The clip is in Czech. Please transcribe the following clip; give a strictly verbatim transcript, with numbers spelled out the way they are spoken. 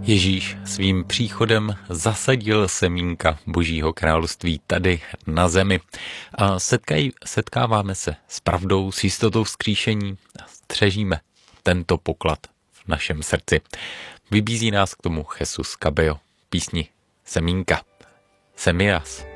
Ježíš svým příchodem zasadil semínka Božího království tady na zemi a setkaj, setkáváme se s pravdou, s jistotou vzkříšení a střežíme tento poklad v našem srdci. Vybízí nás k tomu Jesus Cabello, písni Semínka. Semías.